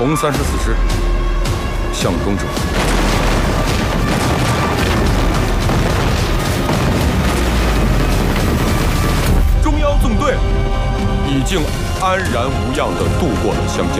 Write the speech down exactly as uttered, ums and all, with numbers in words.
红三十四师向东指挥。中央纵队已经安然无恙地度过了湘江。